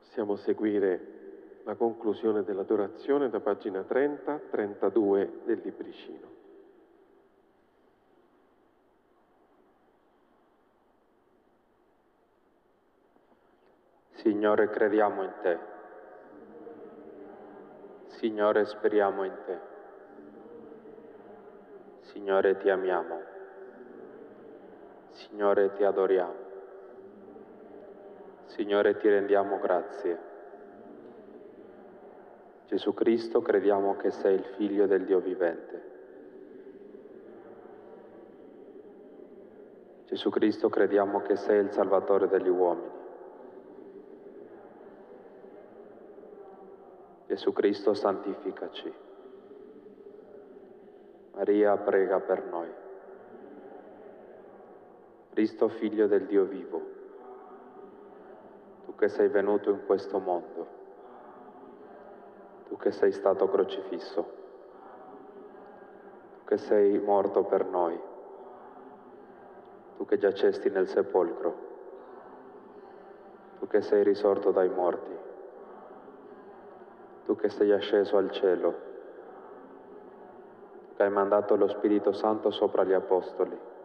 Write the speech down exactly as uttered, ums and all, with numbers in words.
Possiamo seguire la conclusione dell'adorazione da pagina trenta a trentadue del libricino. Signore, crediamo in Te. Signore, speriamo in Te. Signore, Ti amiamo. Signore, Ti adoriamo. Signore, Ti rendiamo grazie. Gesù Cristo, crediamo che sei il Figlio del Dio vivente. Gesù Cristo, crediamo che sei il Salvatore degli uomini. Gesù Cristo, santificaci. Maria, prega per noi. Cristo, Figlio del Dio vivo, tu che sei venuto in questo mondo, tu che sei stato crocifisso, tu che sei morto per noi, tu che giacesti nel sepolcro, tu che sei risorto dai morti, tu che sei asceso al cielo, tu che hai mandato lo Spirito Santo sopra gli Apostoli,